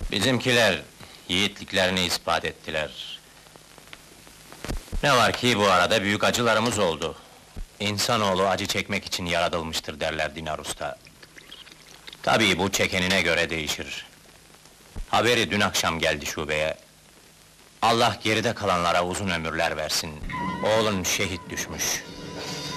Bizimkiler yiğitliklerini ispat ettiler. Ne var ki bu arada büyük acılarımız oldu. İnsanoğlu acı çekmek için yaratılmıştır derler Dinar Usta. Tabii bu çekenine göre değişir. Haberi dün akşam geldi şubeye. Allah geride kalanlara uzun ömürler versin. Oğlun şehit düşmüş.